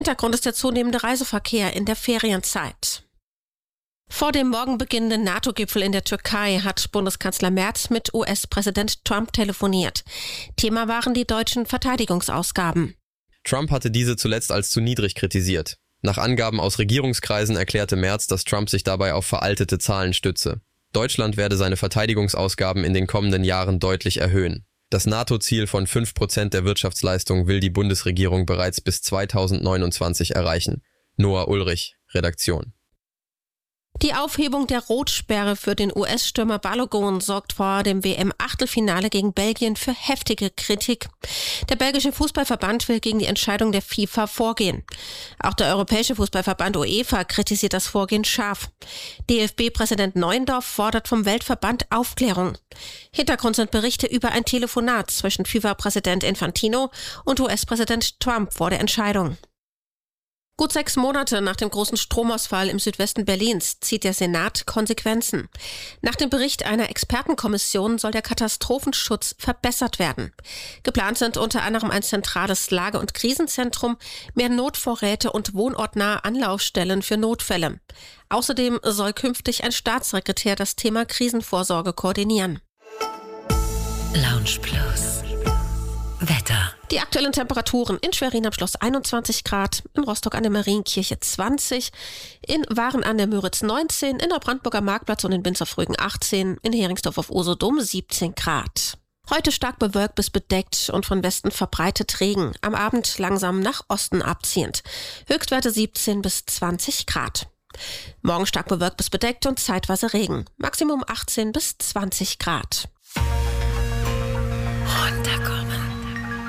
Hintergrund ist der zunehmende Reiseverkehr in der Ferienzeit. Vor dem morgen beginnenden NATO-Gipfel in der Türkei hat Bundeskanzler Merz mit US-Präsident Trump telefoniert. Thema waren die deutschen Verteidigungsausgaben. Trump hatte diese zuletzt als zu niedrig kritisiert. Nach Angaben aus Regierungskreisen erklärte Merz, dass Trump sich dabei auf veraltete Zahlen stütze. Deutschland werde seine Verteidigungsausgaben in den kommenden Jahren deutlich erhöhen. Das NATO-Ziel von 5% der Wirtschaftsleistung will die Bundesregierung bereits bis 2029 erreichen. Noah Ulrich, Redaktion. Die Aufhebung der Rotsperre für den US-Stürmer Balogun sorgt vor dem WM-Achtelfinale gegen Belgien für heftige Kritik. Der belgische Fußballverband will gegen die Entscheidung der FIFA vorgehen. Auch der europäische Fußballverband UEFA kritisiert das Vorgehen scharf. DFB-Präsident Neuendorf fordert vom Weltverband Aufklärung. Hintergrund sind Berichte über ein Telefonat zwischen FIFA-Präsident Infantino und US-Präsident Trump vor der Entscheidung. Gut 6 Monate nach dem großen Stromausfall im Südwesten Berlins zieht der Senat Konsequenzen. Nach dem Bericht einer Expertenkommission soll der Katastrophenschutz verbessert werden. Geplant sind unter anderem ein zentrales Lage- und Krisenzentrum, mehr Notvorräte und wohnortnahe Anlaufstellen für Notfälle. Außerdem soll künftig ein Staatssekretär das Thema Krisenvorsorge koordinieren. Lounge Plus. Wetter. Die aktuellen Temperaturen: in Schwerin am Schloss 21 Grad, in Rostock an der Marienkirche 20, in Waren an der Müritz 19, in der Brandenburger Marktplatz und in Binzerfrögen 18, in Heringsdorf auf Usedom 17 Grad. Heute stark bewölkt bis bedeckt und von Westen verbreitet Regen, am Abend langsam nach Osten abziehend. Höchstwerte 17 bis 20 Grad. Morgen stark bewölkt bis bedeckt und zeitweise Regen, Maximum 18 bis 20 Grad. Runterkommen.